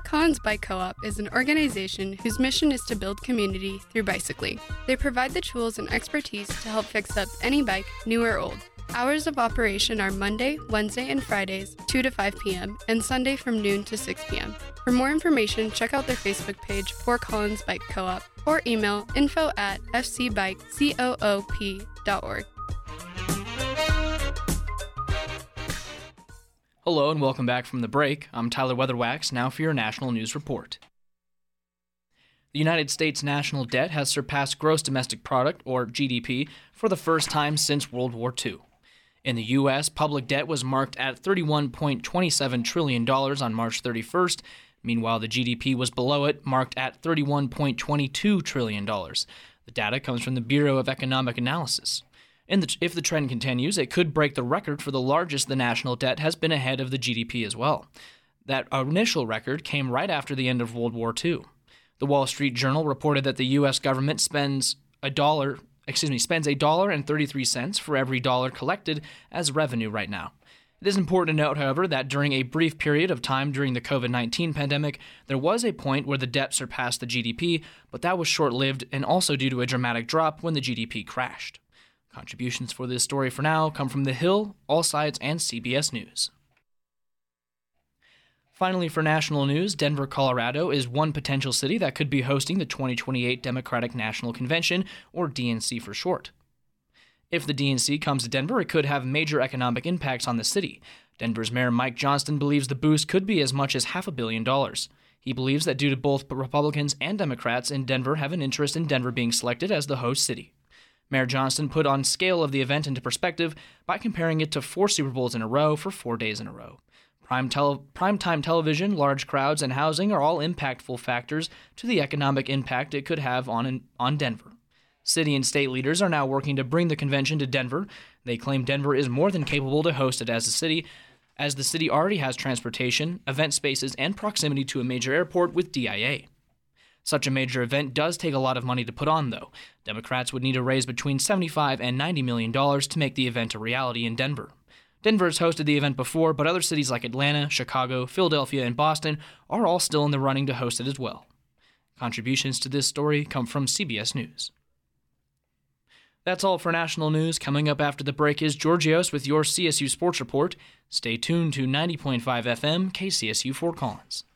Fort Collins Bike Co-op is an organization whose mission is to build community through bicycling. They provide the tools and expertise to help fix up any bike, new or old. Hours of operation are Monday, Wednesday, and Fridays, 2 to 5 p.m., and Sunday from noon to 6 p.m. For more information, check out their Facebook page, Fort Collins Bike Co-op, or email info@fcbikecoop.org. Hello and welcome back from the break. I'm Tyler Weatherwax, now for your National News Report. The United States national debt has surpassed gross domestic product, or GDP, for the first time since World War II. In the U.S., public debt was marked at $31.27 trillion on March 31st. Meanwhile, the GDP was below it, marked at $31.22 trillion. The data comes from the Bureau of Economic Analysis. If the trend continues, it could break the record for the largest the national debt has been ahead of the GDP as well. That initial record came right after the end of World War II. The Wall Street Journal reported that the U.S. government spends $1.33 for every dollar collected as revenue right now. It is important to note, however, that during a brief period of time during the COVID-19 pandemic, there was a point where the debt surpassed the GDP, but that was short-lived and also due to a dramatic drop when the GDP crashed. Contributions for this story for now come from The Hill, All Sides, and CBS News. Finally, for national news, Denver, Colorado is one potential city that could be hosting the 2028 Democratic National Convention, or DNC for short. If the DNC comes to Denver, it could have major economic impacts on the city. Denver's Mayor Mike Johnston believes the boost could be as much as $500 million. He believes that due to both Republicans and Democrats in Denver have an interest in Denver being selected as the host city. Mayor Johnston put on scale of the event into perspective by comparing it to 4 Super Bowls in a row for 4 days in a row. Primetime television, large crowds, and housing are all impactful factors to the economic impact it could have on Denver. City and state leaders are now working to bring the convention to Denver. They claim Denver is more than capable to host it as the city already has transportation, event spaces, and proximity to a major airport with DIA. Such a major event does take a lot of money to put on, though. Democrats would need to raise between $75 and $90 million to make the event a reality in Denver. Denver has hosted the event before, but other cities like Atlanta, Chicago, Philadelphia, and Boston are all still in the running to host it as well. Contributions to this story come from CBS News. That's all for national news. Coming up after the break is Georgios with your CSU Sports Report. Stay tuned to 90.5 FM KCSU Fort Collins.